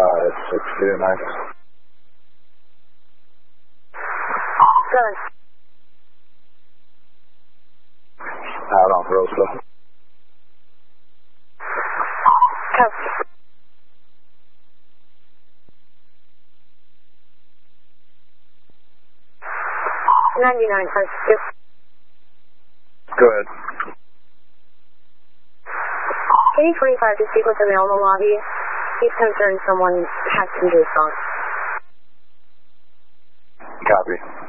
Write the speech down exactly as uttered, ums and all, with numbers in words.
five six two nine. Good. Out on Roseville. Copy. ninety-nine five two. Go ahead. eighty twenty-five to speak with the male in the lobby. He's concerned someone hacked into his phone. Copy.